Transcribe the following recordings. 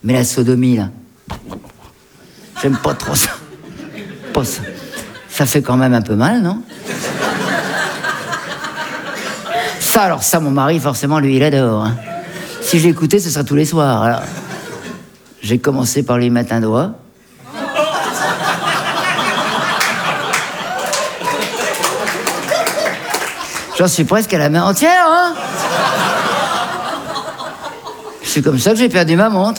Mais la sodomie, là, j'aime pas trop ça. Pas ça. Ça fait quand même un peu mal, non? Ça, alors ça, mon mari, forcément, lui, il adore. Hein. Si je l'écoutais, ce serait tous les soirs. Alors, j'ai commencé par lui mettre un doigt. J'en suis presque à la main entière, hein? C'est comme ça que j'ai perdu ma montre.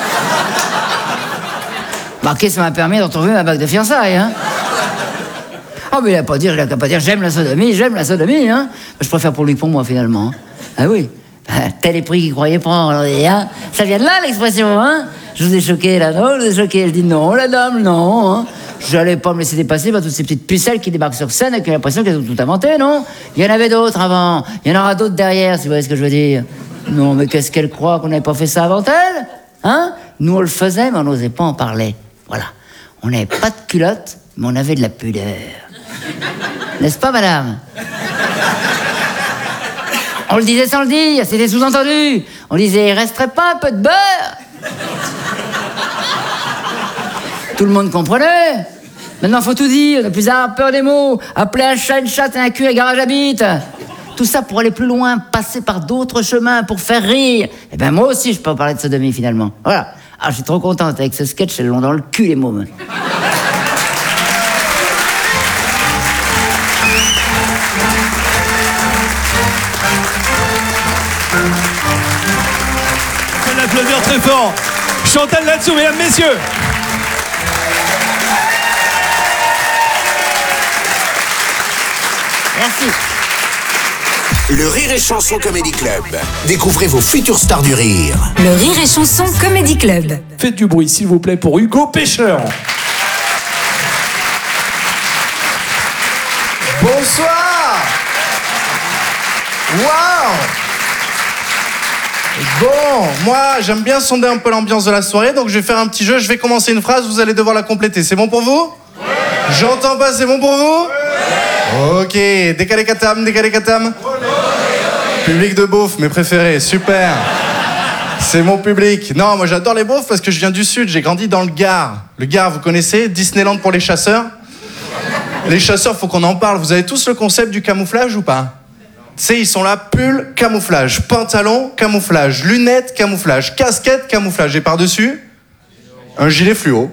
Marqué, ça m'a permis de retrouver ma bague de fiançailles, hein? Oh, mais il n'a pas dire j'aime la sodomie, hein? Je préfère pour lui pour moi, finalement. Ah oui? Tel est pris qu'il croyait prendre. Hein? Ça vient de là, l'expression, hein? Je vous ai choqué, là, non? Je vous ai choqué. Elle dit non, la dame, non. Hein? J'allais pas me laisser dépasser par toutes ces petites pucelles qui débarquent sur scène et qui ont l'impression qu'elles ont tout inventé, non? Il y en avait d'autres avant. Il y en aura d'autres derrière, si vous voyez ce que je veux dire. Non, mais qu'est-ce qu'elle croit qu'on n'avait pas fait ça avant elle? Hein? Nous, on le faisait, mais on n'osait pas en parler. Voilà. On n'avait pas de culotte, mais on avait de la pudeur. N'est-ce pas, madame? On le disait sans le dire, c'était sous-entendu. On disait, il resterait pas un peu de beurre? Tout le monde comprenait. Maintenant, faut tout dire, on n'a plus à avoir peur des mots. Appeler un chat, une chatte et un cul et garage à bite. Tout ça pour aller plus loin, passer par d'autres chemins, pour faire rire. Eh ben moi aussi, je peux en parler de sodomie, finalement. Voilà. Ah, je suis trop contente avec ce sketch, elles l'ont dans le cul, les mômes. Un applaudissement très fort. Chantal là-dessous, mesdames, messieurs. Merci. Le Rire et Chanson Comedy Club. Découvrez vos futures stars du rire. Le Rire et Chanson Comedy Club. Faites du bruit, s'il vous plaît, pour Hugo Pêcheur. Bonsoir. Waouh. Bon, moi, j'aime bien sonder un peu l'ambiance de la soirée, donc je vais faire un petit jeu. Je vais commencer une phrase, vous allez devoir la compléter. C'est bon pour vous? Oui. J'entends pas, c'est bon pour vous? Oui. Ok, décalé katam. Public de beauf, mes préférés, super. C'est mon public. Non, moi j'adore les beaufs parce que je viens du sud, j'ai grandi dans le Gard. Le Gard, vous connaissez? Disneyland pour les chasseurs. Les chasseurs, faut qu'on en parle. Vous avez tous le concept du camouflage ou pas? Tu sais, ils sont là, pull, camouflage, pantalon, camouflage, lunettes, camouflage, casquette, camouflage. Et par-dessus, un gilet fluo.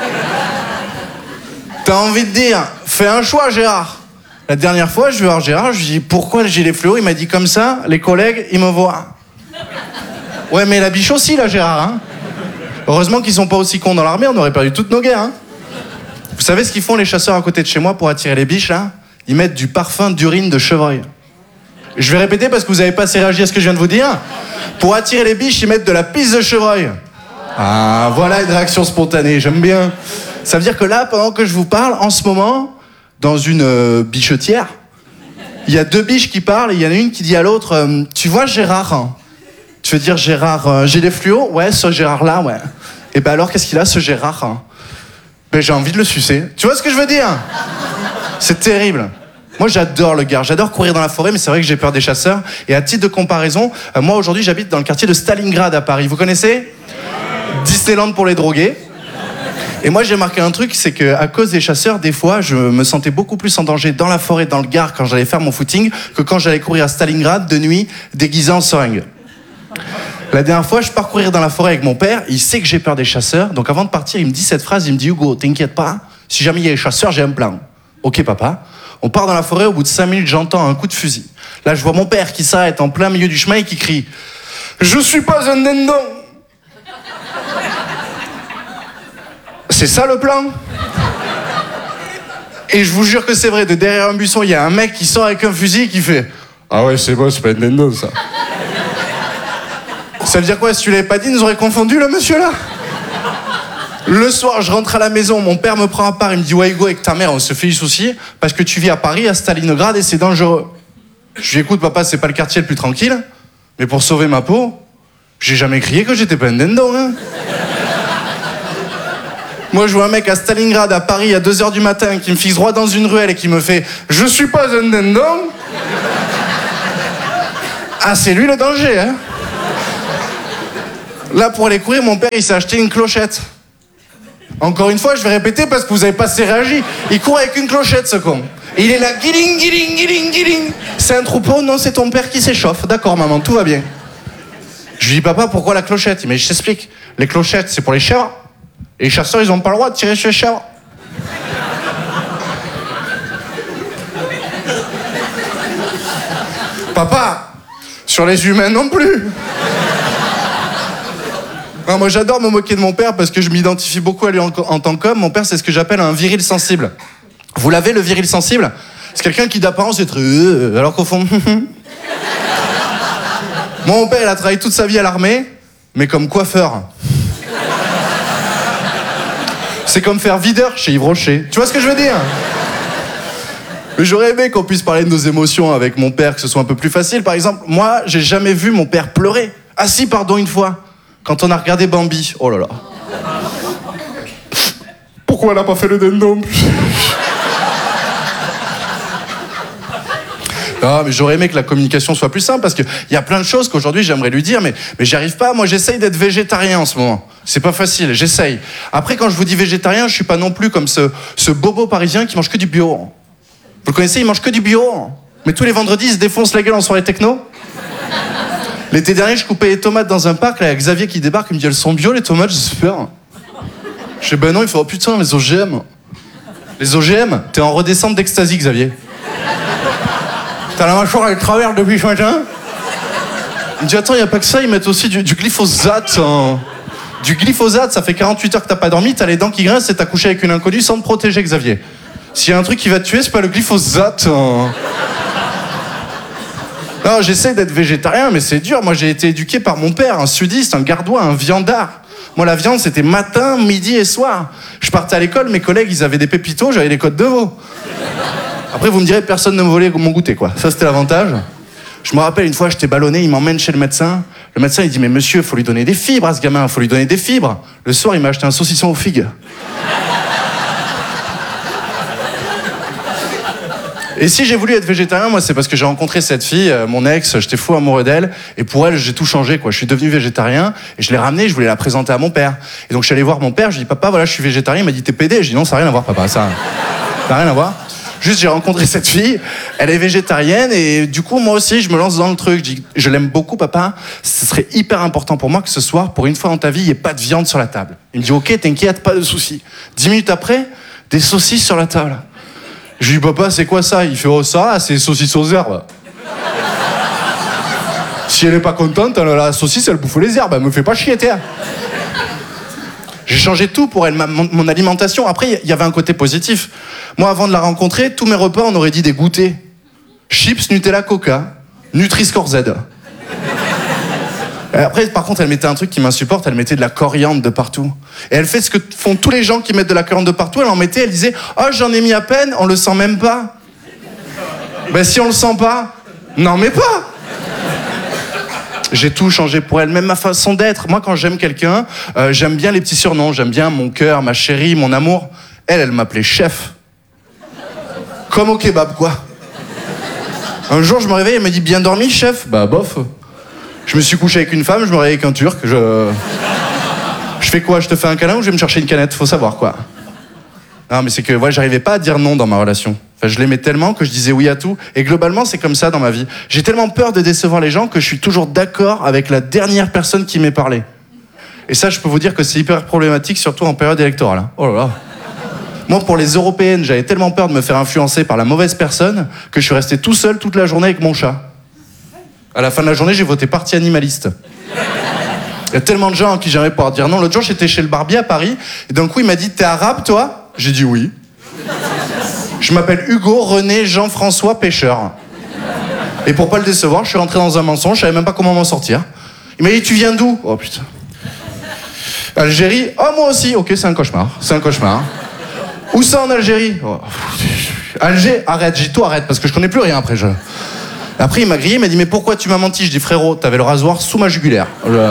T'as envie de dire, fais un choix, Gérard. La dernière fois, je vais voir Gérard, je lui dis, pourquoi le gilet fluo? Il m'a dit comme ça, les collègues, ils me voient. Ouais, mais la biche aussi, là, Gérard. Hein. Heureusement qu'ils sont pas aussi cons dans l'armée, on aurait perdu toutes nos guerres. Hein. Vous savez ce qu'ils font, les chasseurs à côté de chez moi, pour attirer les biches, là? Ils mettent du parfum d'urine de chevreuil. Je vais répéter parce que vous avez pas assez réagi à ce que je viens de vous dire. Pour attirer les biches, ils mettent de la pisse de chevreuil. Ah, voilà une réaction spontanée, j'aime bien. Ça veut dire que là, pendant que je vous parle, en ce moment, dans une bichetière, il y a deux biches qui parlent et il y en a une qui dit à l'autre, tu vois Gérard, hein? Tu veux dire Gérard, j'ai des fluos? Ouais, ce Gérard-là, ouais. Et ben alors, qu'est-ce qu'il a, ce Gérard, hein? Ben j'ai envie de le sucer. Tu vois ce que je veux dire? C'est terrible. Moi, j'adore le Gard, j'adore courir dans la forêt, mais c'est vrai que j'ai peur des chasseurs. Et à titre de comparaison, moi, aujourd'hui, j'habite dans le quartier de Stalingrad à Paris. Vous connaissez? Disneyland pour les drogués. Et moi, j'ai remarqué un truc, c'est qu'à cause des chasseurs, des fois, je me sentais beaucoup plus en danger dans la forêt, dans le Gard, quand j'allais faire mon footing, que quand j'allais courir à Stalingrad de nuit, déguisé en seringue. La dernière fois, je pars courir dans la forêt avec mon père, il sait que j'ai peur des chasseurs, donc avant de partir, il me dit cette phrase, il me dit, Hugo, t'inquiète pas, si jamais il y a des chasseurs, j'ai un plan. Ok, papa. On part dans la forêt, au bout de 5 minutes, j'entends un coup de fusil. Là, je vois mon père qui s'arrête en plein milieu du chemin et qui crie « Je suis pas un dindon !» C'est ça le plan? Et je vous jure que c'est vrai, de derrière un buisson, il y a un mec qui sort avec un fusil et qui fait « Ah ouais, c'est bon, c'est pas un dindon, ça. » Ça veut dire quoi? Si tu l'avais pas dit, ils nous auraient confondu, le monsieur, là? Le soir, je rentre à la maison, mon père me prend à part, il me dit « Ouais, Hugo, avec ta mère, on se fait du souci, parce que tu vis à Paris, à Stalingrad, et c'est dangereux. » Je lui dis « Écoute, papa, c'est pas le quartier le plus tranquille, mais pour sauver ma peau, j'ai jamais crié que j'étais pas un dindon, hein. » Moi, je vois un mec à Stalingrad, à Paris, à 2h du matin, qui me fixe droit dans une ruelle et qui me fait « Je suis pas un dindon !» Ah, c'est lui le danger, hein. Là, pour aller courir, mon père, il s'est acheté une clochette. Encore une fois, je vais répéter parce que vous avez pas assez réagi. Il court avec une clochette, ce con. Et il est là, guiling, guiling, guiling, guiling. C'est un troupeau? Non, c'est ton père qui s'échauffe. D'accord, maman, tout va bien. Je lui dis, papa, pourquoi la clochette? Mais je t'explique. Les clochettes, c'est pour les chèvres. Et les chasseurs, ils ont pas le droit de tirer sur les chèvres. Papa, sur les humains non plus. Non, moi j'adore me moquer de mon père parce que je m'identifie beaucoup à lui en tant qu'homme. Mon père, c'est ce que j'appelle un viril sensible. Vous l'avez, le viril sensible? C'est quelqu'un qui d'apparence est très... alors qu'au fond... Mon père, il a travaillé toute sa vie à l'armée, mais comme coiffeur. C'est comme faire videur chez Yves Rocher. Tu vois ce que je veux dire? J'aurais aimé qu'on puisse parler de nos émotions avec mon père, que ce soit un peu plus facile. Par exemple, moi, j'ai jamais vu mon père pleurer. Ah si, pardon, une fois. Quand on a regardé Bambi. Oh là là. Pourquoi elle a pas fait le dindon? Non, mais j'aurais aimé que la communication soit plus simple parce qu'il y a plein de choses qu'aujourd'hui j'aimerais lui dire, mais j'y arrive pas. Moi, j'essaye d'être végétarien en ce moment. C'est pas facile, j'essaye. Après, quand je vous dis végétarien, je suis pas non plus comme ce bobo parisien qui mange que du bio. Vous le connaissez, il mange que du bio. Mais tous les vendredis, il se défonce la gueule en soirée techno. L'été dernier, je coupais les tomates dans un parc, là, il y a Xavier qui débarque, il me dit, elles sont bio les tomates? J'espère. Je dis, ben non, il fait, oh putain, les OGM. Les OGM? T'es en redescente d'ecstasy, Xavier. T'as la mâchoire avec travers depuis ce matin? Il me dit, attends, il n'y a pas que ça, ils mettent aussi du glyphosate. Du glyphosate, ça fait 48 heures que t'as pas dormi, t'as les dents qui grincent et t'as couché avec une inconnue sans te protéger, Xavier. S'il y a un truc qui va te tuer, c'est pas le glyphosate. Non, j'essaie d'être végétarien, mais c'est dur. Moi, j'ai été éduqué par mon père, un sudiste, un gardois, un viandard. Moi, la viande, c'était matin, midi et soir. Je partais à l'école, mes collègues, ils avaient des pépitos, j'avais des côtes de veau. Après, vous me direz, personne ne me volait mon goûter, quoi. Ça, c'était l'avantage. Je me rappelle, une fois, j'étais ballonné, il m'emmène chez le médecin. Le médecin, il dit, mais monsieur, faut lui donner des fibres à ce gamin, faut lui donner des fibres. Le soir, il m'a acheté un saucisson aux figues. Et si j'ai voulu être végétarien, moi, c'est parce que j'ai rencontré cette fille, mon ex, j'étais fou amoureux d'elle, et pour elle, j'ai tout changé, quoi. Je suis devenu végétarien, et je l'ai ramenée, je voulais la présenter à mon père. Et donc, je suis allé voir mon père, je lui ai dit, papa, voilà, je suis végétarien. Il m'a dit, t'es pédé? Je lui ai dit, non, ça n'a rien à voir, papa, ça n'a rien à voir. Juste, j'ai rencontré cette fille, elle est végétarienne, et du coup, moi aussi, je me lance dans le truc. Je dis, je l'aime beaucoup, papa, ce serait hyper important pour moi que ce soir, pour une fois dans ta vie, il n'y ait pas de viande sur la table. Il me dit, ok, t'inquiète, pas de soucis. 10 minutes après, des saucisses sur la table. Je lui dis, papa, c'est quoi ça? Il fait, oh, ça, c'est saucisse aux herbes. Si elle est pas contente, la saucisse, elle bouffe les herbes, elle me fait pas chier, t'es. J'ai changé tout pour elle, mon alimentation. Après, il y avait un côté positif. Moi, avant de la rencontrer, tous mes repas, on aurait dit des goûters. Chips, Nutella, Coca, Nutri-Score Z. Et après, par contre, elle mettait un truc qui m'insupporte, elle mettait de la coriandre de partout. Et elle fait ce que font tous les gens qui mettent de la coriandre de partout, elle en mettait, elle disait « Oh, j'en ai mis à peine, on le sent même pas. » Ben si on le sent pas, n'en mets pas. J'ai tout changé pour elle, même ma façon d'être. Moi, quand j'aime quelqu'un, j'aime bien les petits surnoms, j'aime bien mon cœur, ma chérie, mon amour. Elle m'appelait chef. Comme au kebab, quoi. Un jour, je me réveille, elle m'a dit « Bien dormi, chef ?» Bah, bof. Je me suis couché avec une femme, je me réveille avec un Turc, je fais quoi? Je te fais un câlin ou je vais me chercher une canette? Faut savoir, quoi. Non, mais c'est que, ouais, j'arrivais pas à dire non dans ma relation. Enfin, je l'aimais tellement que je disais oui à tout. Et globalement, c'est comme ça dans ma vie. J'ai tellement peur de décevoir les gens que je suis toujours d'accord avec la dernière personne qui m'est parlé. Et ça, je peux vous dire que c'est hyper problématique, surtout en période électorale. Hein. Oh là là. Moi, pour les européennes, j'avais tellement peur de me faire influencer par la mauvaise personne que je suis resté tout seul toute la journée avec mon chat. À la fin de la journée, j'ai voté parti animaliste. Il y a tellement de gens à qui j'aimerais pouvoir dire non. L'autre jour, j'étais chez le barbier à Paris, et d'un coup, il m'a dit « T'es arabe, toi ?» J'ai dit « Oui. » Je m'appelle Hugo René Jean-François Pêcheur. Et pour pas le décevoir, je suis rentré dans un mensonge, je savais même pas comment m'en sortir. Il m'a dit « Tu viens d'où ?» Oh putain. Algérie. Oh, moi aussi. Ok, c'est un cauchemar. C'est un cauchemar. Où ça en Algérie? Oh. Alger, arrête, j'ai tout arrête, parce que je connais plus rien après. Après, il m'a grillé, il m'a dit « Mais pourquoi tu m'as menti ?» Je dis « Frérot, t'avais le rasoir sous ma jugulaire. »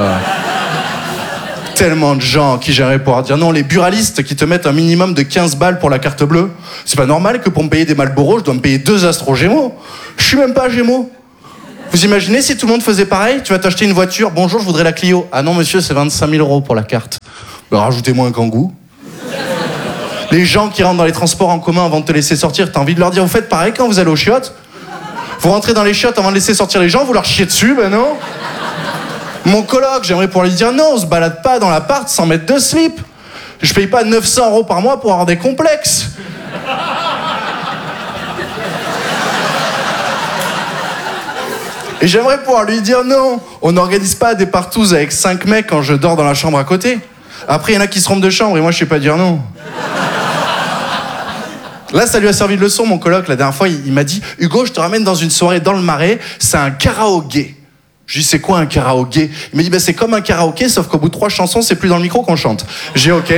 Tellement de gens qui j'aimerais pouvoir dire non, les buralistes qui te mettent un minimum de 15 balles pour la carte bleue. C'est pas normal que pour me payer des Marlboro, je dois me payer 2 Astro Gémeaux. Je suis même pas Gémeaux. Vous imaginez si tout le monde faisait pareil? Tu vas t'acheter une voiture, bonjour, je voudrais la Clio. Ah non, monsieur, c'est 25 000 € pour la carte. Bah, rajoutez-moi un Kangoo. Les gens qui rentrent dans les transports en commun avant de te laisser sortir, t'as envie de leur dire, vous faites pareil quand vous allez aux chiottes? Vous rentrez dans les chiottes avant de laisser sortir les gens, vous leur chiez dessus, ben non. Mon coloc, j'aimerais pouvoir lui dire, non, on se balade pas dans l'appart sans mettre de slip. Je paye pas 900 € par mois pour avoir des complexes. Et j'aimerais pouvoir lui dire non, on n'organise pas des partous avec 5 mecs quand je dors dans la chambre à côté. Après, il y en a qui se trompent de chambre et moi, je sais pas dire non. Là, ça lui a servi de leçon, mon coloc. La dernière fois, il m'a dit, Hugo, je te ramène dans une soirée dans le Marais, c'est un karaoké. Je lui ai dit, c'est quoi un karaoké? Il m'a dit, bah, c'est comme un karaoké, sauf qu'au bout de 3 chansons, c'est plus dans le micro qu'on chante. J'ai OK.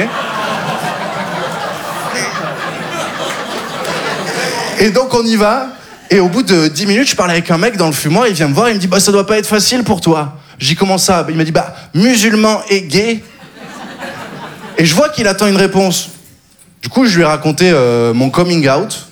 Et donc, on y va. Et au bout de 10 minutes, je parle avec un mec dans le fumoir, il vient me voir, il me dit, bah, ça doit pas être facile pour toi. J'ai dit, comment ça? Il m'a dit, bah, musulman et gay. Et je vois qu'il attend une réponse. Du coup, je lui ai raconté mon coming out,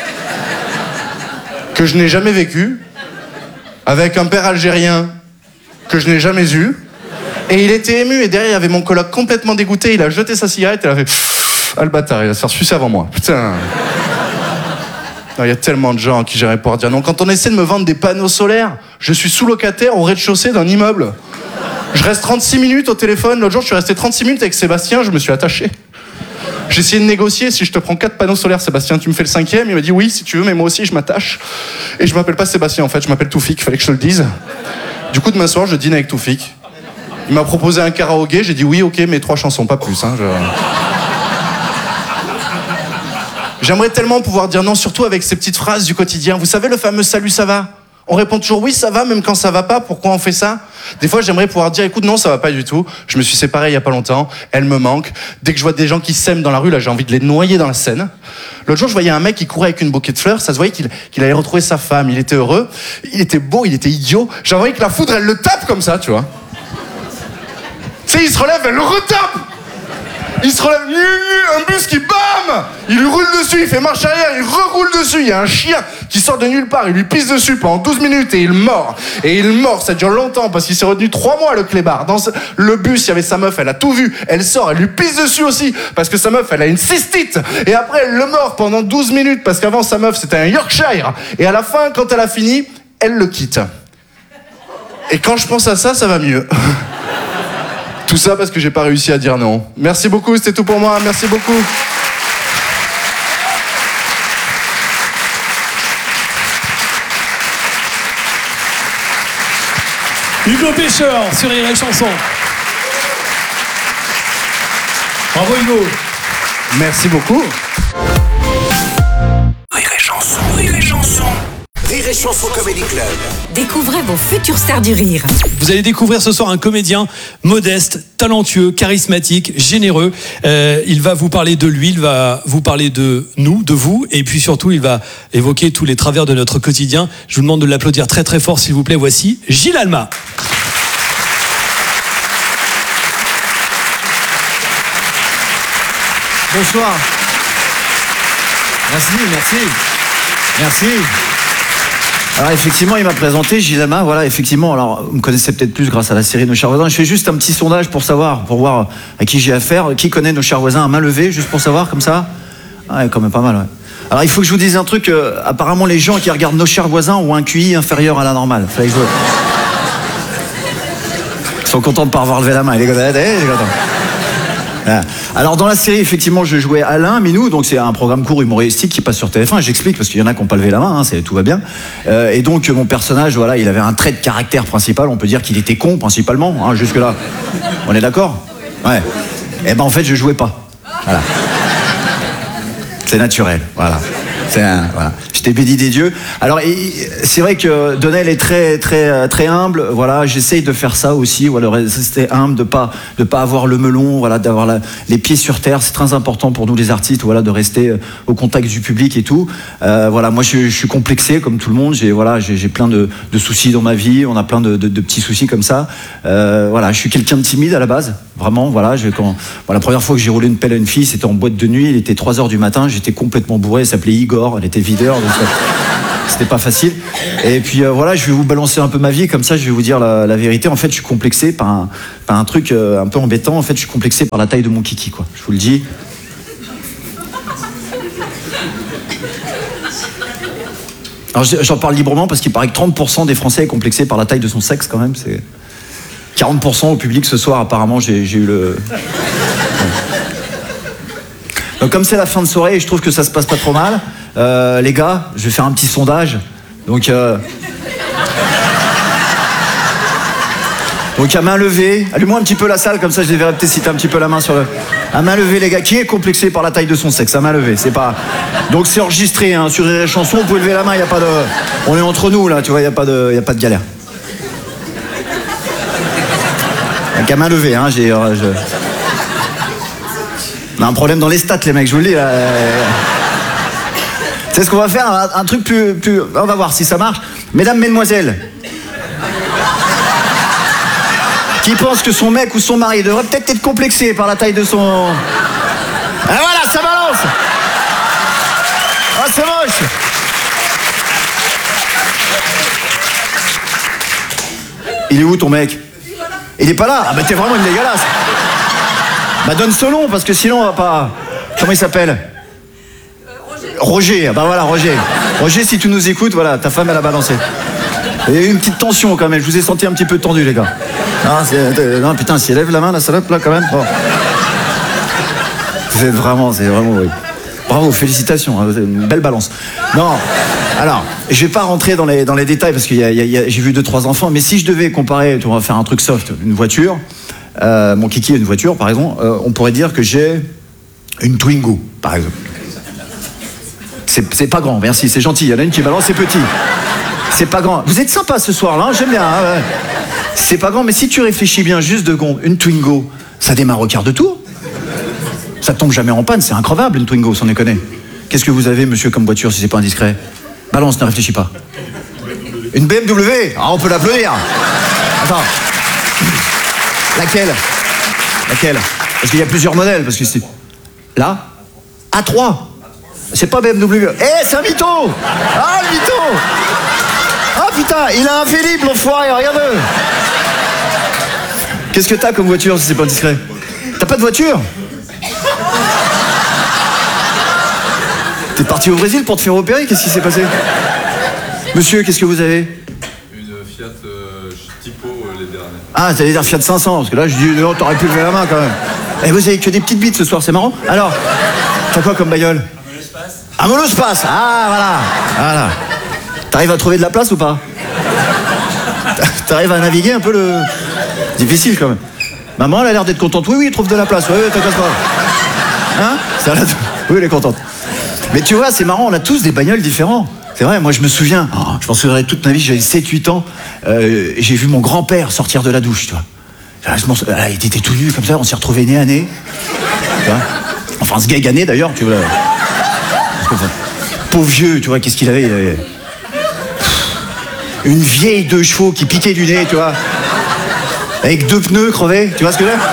que je n'ai jamais vécu, avec un père algérien que je n'ai jamais eu. Et il était ému, et derrière, il y avait mon coloc complètement dégoûté, il a jeté sa cigarette, et il a fait, ah, le bâtard, il va se faire sucer avant moi. Putain. Il y a tellement de gens à qui j'aimerais pouvoir dire non. Quand on essaie de me vendre des panneaux solaires, je suis sous-locataire au rez-de-chaussée d'un immeuble. Je reste 36 minutes au téléphone. L'autre jour, je suis resté 36 minutes avec Sébastien, je me suis attaché. J'ai essayé de négocier, si je te prends 4 panneaux solaires, Sébastien, tu me fais le 5e? Il m'a dit oui, si tu veux, mais moi aussi, je m'attache. Et je m'appelle pas Sébastien, en fait, je m'appelle Toufik, fallait que je te le dise. Du coup, demain soir, je dîne avec Toufik. Il m'a proposé un karaoké, j'ai dit oui, ok, mais 3 chansons, pas plus. Hein, J'aimerais tellement pouvoir dire non, surtout avec ces petites phrases du quotidien. Vous savez, le fameux « salut, ça va ?» On répond toujours « oui, ça va », même quand ça va pas. Pourquoi on fait ça? Des fois, j'aimerais pouvoir dire « écoute, non, ça va pas du tout. Je me suis séparé il y a pas longtemps. Elle me manque. Dès que je vois des gens qui s'aiment dans la rue, là, j'ai envie de les noyer dans la Seine. » L'autre jour, je voyais un mec qui courait avec une bouquet de fleurs. Ça se voyait qu'il allait retrouver sa femme. Il était heureux. Il était beau, il était idiot. J'ai envie que la foudre, elle le tape comme ça, tu vois. Tu sais, il se relève, elle le retape. Il se relève, un bus qui bam! Il lui roule dessus, il fait marche arrière, il reroule dessus. Il y a un chien qui sort de nulle part, il lui pisse dessus pendant 12 minutes et il mord. Et il mord, ça dure longtemps parce qu'il s'est retenu 3 mois le clébard. Dans le bus, il y avait sa meuf, elle a tout vu. Elle sort, elle lui pisse dessus aussi parce que sa meuf, elle a une cystite. Et après, elle le mord pendant 12 minutes parce qu'avant, sa meuf, c'était un Yorkshire. Et à la fin, quand elle a fini, elle le quitte. Et quand je pense à ça, ça va mieux. Tout ça parce que j'ai pas réussi à dire non. Merci beaucoup, c'était tout pour moi. Merci beaucoup. Hugo Pêcheur sur Rire et Chanson. Bravo Hugo. Merci beaucoup. Rire et Chanson, Rire et Chanson. Rire et Chanson Comedy Club. Découvrez vos futures stars du rire. Vous allez découvrir ce soir un comédien modeste, talentueux, charismatique, généreux. Il va vous parler de lui, il va vous parler de nous, de vous, et puis surtout, il va évoquer tous les travers de notre quotidien. Je vous demande de l'applaudir très très fort, s'il vous plaît. Voici Gilles Alma. Bonsoir. Merci. Alors effectivement, il m'a présenté Gilles Alma, voilà, effectivement, alors vous me connaissez peut-être plus grâce à la série Nos chers voisins. Je fais juste un petit sondage pour voir à qui j'ai affaire, qui connaît Nos chers voisins à main levée, juste pour savoir comme ça. Ouais, quand même pas mal, ouais. Alors il faut que je vous dise un truc, apparemment les gens qui regardent Nos chers voisins ont un QI inférieur à la normale. Fallait que je... Ils sont contents de pas avoir levé la main, il est content. Voilà. Alors dans la série, effectivement, je jouais Alain Minou, donc c'est un programme court humoristique qui passe sur TF1. J'explique parce qu'il y en a qui n'ont pas levé la main, tout va bien. Et donc mon personnage, voilà, il avait un trait de caractère principal. On peut dire qu'il était con principalement, hein, jusque là. On est d'accord? Ouais. Et ben en fait, je jouais pas. Voilà. C'est naturel. Voilà. Voilà. J'étais béni des dieux. Alors, c'est vrai que Donnel est très humble. Voilà, j'essaye de faire ça aussi. Voilà, rester humble, de pas avoir le melon. Voilà, d'avoir les pieds sur terre. C'est très important pour nous les artistes. Voilà, de rester au contact du public et tout. Voilà, moi je suis complexé comme tout le monde. J'ai plein de soucis dans ma vie. On a plein de petits soucis comme ça. Voilà, je suis quelqu'un de timide à la base. Vraiment, voilà. La première fois que j'ai roulé une pelle à une fille, c'était en boîte de nuit. Il était 3h du matin. J'étais complètement bourré. Elle s'appelait Igor. Elle était videur. Donc c'était pas facile. Et puis voilà, je vais vous balancer un peu ma vie, comme ça je vais vous dire la vérité. En fait, je suis complexé par un truc un peu embêtant. En fait, je suis complexé par la taille de mon kiki, quoi. Je vous le dis. Alors j'en parle librement parce qu'il paraît que 30% des Français est complexé par la taille de son sexe, quand même. C'est 40% au public ce soir, apparemment, j'ai eu le... Donc comme c'est la fin de soirée et je trouve que ça se passe pas trop mal, les gars, je vais faire un petit sondage. Donc à main levée, allume-moi un petit peu la salle, comme ça je les verrai peut-être si t'as un petit peu la main sur le... À main levée, les gars, qui est complexé par la taille de son sexe? À main levée, c'est pas... Donc c'est enregistré, hein, sur les chansons, vous pouvez lever la main, y a pas de... On est entre nous, là, tu vois, y a pas de galère. Donc à main levée, hein, On a un problème dans les stats, les mecs, je vous le dis, là. C'est ce qu'on va faire, un truc plus... On va voir si ça marche. Mesdames, mesdemoiselles, qui pense que son mec ou son mari devrait peut-être être complexé par la taille de son... Ah voilà, ça balance. Ah, c'est moche. Il est où ton mec? Il est pas là? Ah bah t'es vraiment une dégueulasse. Bah donne ce nom, parce que sinon on va pas... Comment il s'appelle? Roger. Ah bah voilà, Roger. Roger, si tu nous écoutes, voilà, ta femme elle a balancé. Il y a eu une petite tension quand même, je vous ai senti un petit peu tendu, les gars. Non, putain, s'il lève la main, la salope, là, quand même. Bon. C'est vraiment, oui. Bravo, félicitations, hein, une belle balance. Non, alors, je vais pas rentrer dans les détails, parce que j'ai vu 2-3 enfants, mais si je devais comparer, on va faire un truc soft, une voiture, mon kiki a une voiture, par exemple, on pourrait dire que j'ai une Twingo, par exemple. C'est pas grand, merci, c'est gentil, il y en a une qui balance, c'est petit. C'est pas grand. Vous êtes sympa ce soir-là, hein, j'aime bien. Hein, ouais. C'est pas grand, mais si tu réfléchis bien, juste 2 secondes, une Twingo, ça démarre au quart de tour. Ça tombe jamais en panne, c'est incroyable une Twingo, sans déconner. Qu'est-ce que vous avez, monsieur, comme voiture, si c'est pas indiscret? Balance, ne réfléchis pas. Une BMW? Ah, on peut l'applaudir. Attends. Laquelle? Parce qu'il y a plusieurs modèles, parce que c'est... Là? A3. C'est pas BMW. Eh, c'est un mytho! Ah, le mytho! Ah putain, il a un Philippe, l'enfoiré, regarde-le! Qu'est-ce que t'as comme voiture, si c'est pas discret? T'as pas de voiture? T'es parti au Brésil pour te faire opérer? Qu'est-ce qui s'est passé? Monsieur, qu'est-ce que vous avez? Une Fiat Tipo, les dernières. Ah, t'allais dire Fiat 500, parce que là, je dis, non, t'aurais pu lever la main, quand même. Eh, vous avez que des petites bites ce soir, c'est marrant. Alors, t'as quoi comme bagnole? Un monospace. Ah, voilà. T'arrives à trouver de la place ou pas? T'arrives à naviguer un peu le... Difficile quand même. Maman, elle a l'air d'être contente. Oui, il trouve de la place. Oui, t'inquiète pas. Hein? Oui, elle est contente. Mais tu vois, c'est marrant, on a tous des bagnoles différents. C'est vrai, moi je me souviens, je m'en souviendrai toute ma vie, j'avais 7-8 ans, j'ai vu mon grand-père sortir de la douche, tu vois. Il était tout nu comme ça, on s'est retrouvés nez à nez. Tu vois, enfin, ce gars gané d'ailleurs, tu vois. Pauvre vieux, tu vois, qu'est-ce qu'il avait? Il avait une vieille 2 chevaux qui piquait du nez, tu vois. Avec 2 pneus crevés, tu vois ce que je veux dire?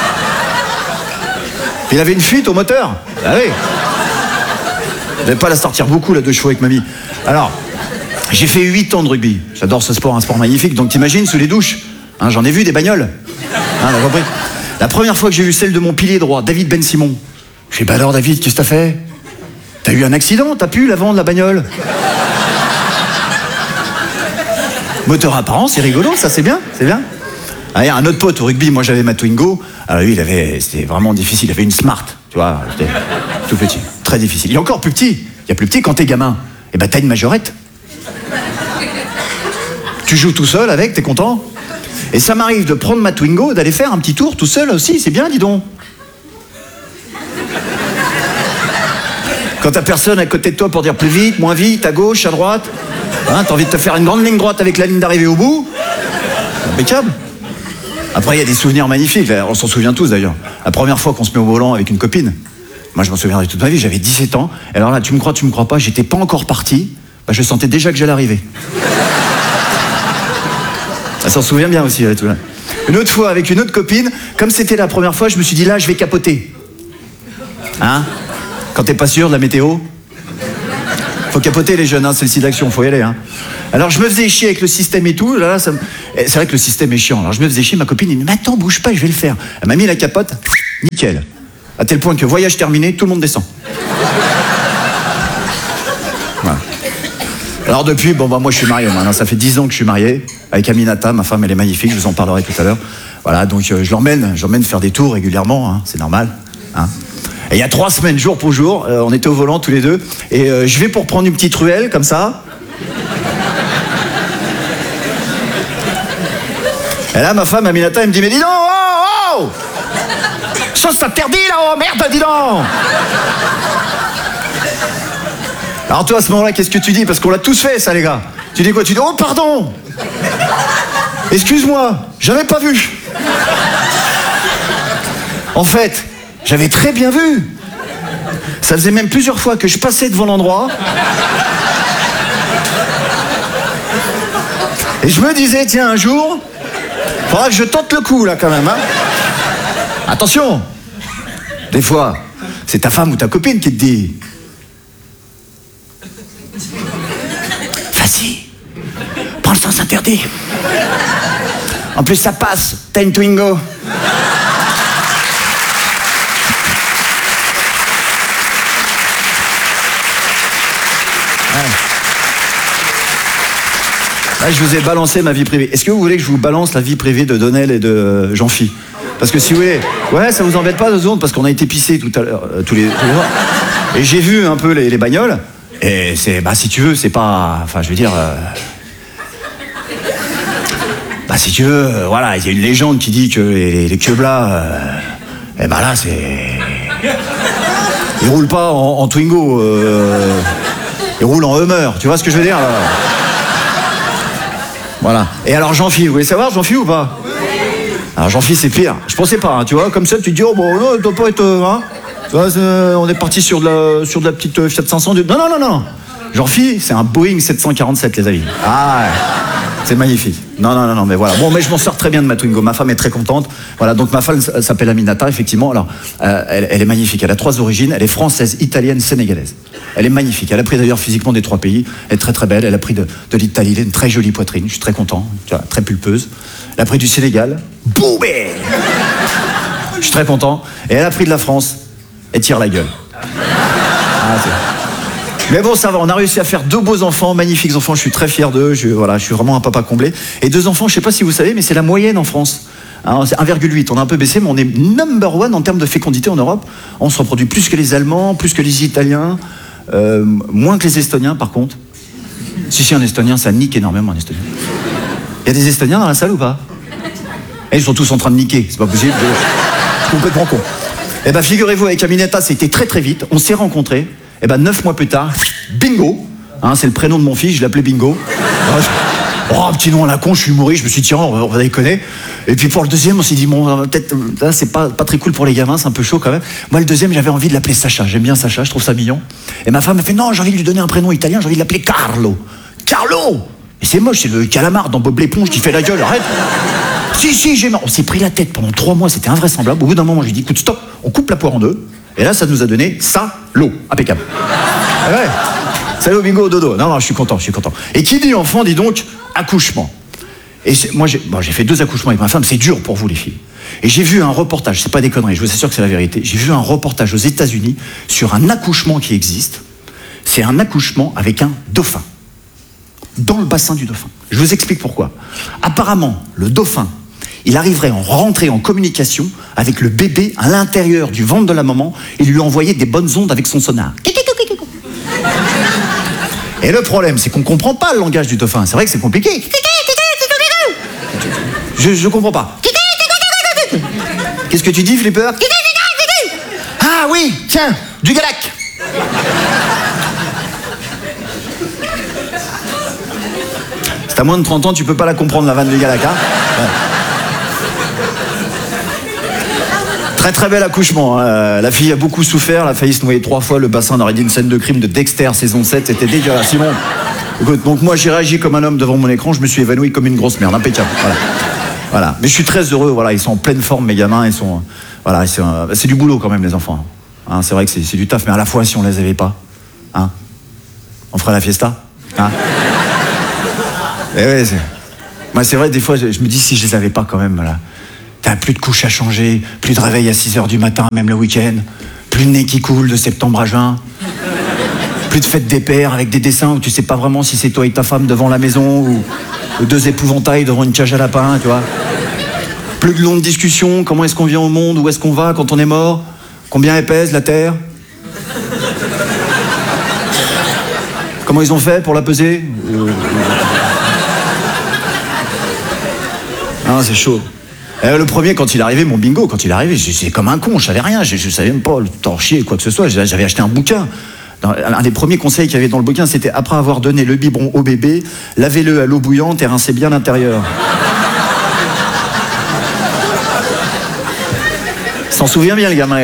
Il avait une fuite au moteur. Ah oui. Je vais pas la sortir beaucoup, la 2 chevaux avec mamie. Alors, j'ai fait 8 ans de rugby. J'adore ce sport, un sport magnifique. Donc t'imagines, sous les douches, hein, j'en ai vu des bagnoles. Hein, t'as compris? La première fois que j'ai vu celle de mon pilier droit, David Ben Simon, j'ai dit, bah alors David, qu'est-ce que t'as fait? T'as eu un accident? T'as pu la vendre, la bagnole? Moteur apparent, c'est rigolo, ça, c'est bien, c'est bien. Ah, un autre pote au rugby, moi j'avais ma Twingo. Alors lui, c'était vraiment difficile, il avait une Smart, tu vois, c'était tout petit, très difficile. Il est encore plus petit, il y a plus petit quand t'es gamin. Et ben t'as une majorette. Tu joues tout seul avec, t'es content? Et ça m'arrive de prendre ma Twingo, d'aller faire un petit tour tout seul aussi, c'est bien, dis donc. Quand t'as personne à côté de toi pour dire plus vite, moins vite, à gauche, à droite, hein, t'as envie de te faire une grande ligne droite avec la ligne d'arrivée au bout, impeccable. Après, il y a des souvenirs magnifiques, on s'en souvient tous d'ailleurs. La première fois qu'on se met au volant avec une copine, moi je m'en souviendrai toute ma vie, j'avais 17 ans, et alors là, tu me crois pas, j'étais pas encore parti, bah, je sentais déjà que j'allais arriver. Elle s'en souvient bien aussi, tout là. Une autre fois, avec une autre copine, comme c'était la première fois, je me suis dit là, je vais capoter. Hein? Quand t'es pas sûr de la météo, faut faut capoter les jeunes, hein, c'est le site d'action, faut y aller. Hein. Alors je me faisais chier avec le système et tout. Là, c'est vrai que le système est chiant. Alors je me faisais chier, ma copine, elle me dit, mais attends, bouge pas, je vais le faire. Elle m'a mis la capote, nickel. À tel point que voyage terminé, tout le monde descend. Voilà. Alors depuis, moi je suis marié maintenant, ça fait 10 ans que je suis marié avec Aminata, ma femme elle est magnifique, je vous en parlerai tout à l'heure. Voilà, donc je l'emmène faire des tours régulièrement, hein, c'est normal. Hein. Et il y a 3 semaines, jour pour jour, on était au volant tous les deux, et je vais pour prendre une petite ruelle, comme ça. Et là, ma femme, Aminata, elle me dit, mais dis donc, oh, oh, ça s'interdit là-haut, merde, dis donc. Alors toi, à ce moment-là, qu'est-ce que tu dis? Parce qu'on l'a tous fait, ça, les gars. Tu dis quoi? Tu dis, oh, pardon. Excuse-moi, j'avais pas vu. En fait, j'avais très bien vu. Ça faisait même plusieurs fois que je passais devant l'endroit. Et je me disais, tiens, un jour, faudra que je tente le coup, là, quand même. Hein. Attention. Des fois, c'est ta femme ou ta copine qui te dit... Vas-y, prends le sens interdit. En plus, ça passe, t'as une Twingo. Là, je vous ai balancé ma vie privée. Est-ce que vous voulez que je vous balance la vie privée de Donnel et de Jean-Phi? Parce que si vous voulez... Ouais, ça vous embête pas 2 secondes, parce qu'on a été pissés tout à l'heure, tous les jours. Et j'ai vu un peu les bagnoles. Et c'est... si tu veux, c'est pas... Enfin, je veux dire... si tu veux, voilà, il y a une légende qui dit que les Queblas... là, c'est... Ils roulent pas en Twingo. Ils roulent en Hummer. Tu vois ce que je veux dire, là? Voilà. Et alors Jean-Phi, vous voulez savoir Jean-Phi ou pas? Alors Jean-Phi c'est pire. Je pensais pas, hein, tu vois, comme ça tu te dis, oh bon, non, il doit pas être... Hein, tu vois, on est parti sur de la petite Fiat 500. Non. Jean-Phi, c'est un Boeing 747, les amis. Ah ouais. C'est magnifique. Non, mais voilà. Bon, mais je m'en sors très bien de ma Twingo. Ma femme est très contente. Voilà, donc ma femme s'appelle Aminata, effectivement. Alors, elle est magnifique. Elle a 3 origines. Elle est française, italienne, sénégalaise. Elle est magnifique. Elle a pris d'ailleurs physiquement des 3 pays. Elle est très très belle. Elle a pris de l'Italie. Elle a une très jolie poitrine. Je suis très content. Tu vois, très pulpeuse. Elle a pris du Sénégal. Boubé. Je suis très content. Et elle a pris de la France. Elle tire la gueule. Mais bon, ça va, on a réussi à faire 2 beaux enfants, magnifiques enfants, je suis très fier d'eux, je suis vraiment un papa comblé. Et 2 enfants, je sais pas si vous savez, mais c'est la moyenne en France. Alors, c'est 1,8, on a un peu baissé, mais on est number 1 en termes de fécondité en Europe. On se reproduit plus que les Allemands, plus que les Italiens, moins que les Estoniens par contre. Si, un Estonien, ça nique énormément un Estonien. Il y a des Estoniens dans la salle ou pas? Et ils sont tous en train de niquer, c'est pas possible, je suis complètement con. Eh ben, figurez-vous, avec Aminata, c'était très très vite, on s'est rencontrés. Et 9 mois plus tard, bingo, hein, c'est le prénom de mon fils, je l'appelais Bingo. Oh, petit nom à la con, je suis humoriste, je me suis dit, tiens, on va déconner. Et puis pour le deuxième, on s'est dit, bon, peut-être, là, c'est pas très cool pour les gamins, c'est un peu chaud quand même. Moi, le deuxième, j'avais envie de l'appeler Sacha, j'aime bien Sacha, je trouve ça mignon. Et ma femme m'a fait, non, j'ai envie de lui donner un prénom italien, j'ai envie de l'appeler Carlo. Carlo! Et c'est moche, c'est le calamar dans Bob l'éponge qui fait la gueule, arrête. Si, j'ai marre. On s'est pris la tête pendant 3 mois, c'était invraisemblable. Au bout d'un moment, j'ai dit, écoute, stop, on coupe la poire en 2. Et là, ça nous a donné ça, l'eau, impeccable. Ah ouais. Salut bingo, dodo. Non, je suis content. Et qui dit enfant, dit donc accouchement. Et moi, j'ai fait 2 accouchements avec ma femme, c'est dur pour vous, les filles. Et j'ai vu un reportage, c'est pas des conneries, je vous assure que c'est la vérité. J'ai vu un reportage aux États-Unis sur un accouchement qui existe. C'est un accouchement avec un dauphin. Dans le bassin du dauphin. Je vous explique pourquoi. Apparemment, le dauphin, il arriverait à rentrer en communication avec le bébé à l'intérieur du ventre de la maman et lui envoyer des bonnes ondes avec son sonar. Et le problème, c'est qu'on comprend pas le langage du dauphin. C'est vrai que c'est compliqué. Je comprends pas. Qu'est-ce que tu dis, Flipper? Ah oui, tiens, du galac. C'est à moins de 30 ans, tu peux pas la comprendre, la vanne du galac, hein? Ouais. Très très bel accouchement, hein. La fille a beaucoup souffert, elle a failli se noyer 3 fois, le bassin, on aurait dit une scène de crime de Dexter saison 7, c'était dégueulasse. Simon, écoute, donc moi j'ai réagi comme un homme devant mon écran, je me suis évanoui comme une grosse merde, impeccable. Voilà. Mais je suis très heureux, voilà, ils sont en pleine forme mes gamins, ils sont, voilà, c'est du boulot quand même les enfants. Hein, c'est vrai que c'est du taf, mais à la fois si on les avait pas, hein. On fera la fiesta. Hein. Et ouais, moi, c'est vrai, des fois, je me dis si je les avais pas quand même, là. T'as plus de couches à changer, plus de réveil à 6h du matin, même le week-end, plus de nez qui coule de septembre à juin, plus de fête des pères avec des dessins où tu sais pas vraiment si c'est toi et ta femme devant la maison ou deux épouvantails devant une cage à lapin, tu vois. Plus de longues discussions, comment est-ce qu'on vient au monde, où est-ce qu'on va quand on est mort, combien elle pèse la Terre. Comment ils ont fait pour la peser? Ah, c'est chaud. Le premier, quand il est arrivé, mon bingo, quand il est arrivé, j'étais comme un con, je savais rien, je savais même pas le torchier, quoi que ce soit, j'avais acheté un bouquin. Un des premiers conseils qu'il y avait dans le bouquin, c'était après avoir donné le biberon au bébé, lavez-le à l'eau bouillante et rincez bien l'intérieur. S'en souvient bien, le gamin.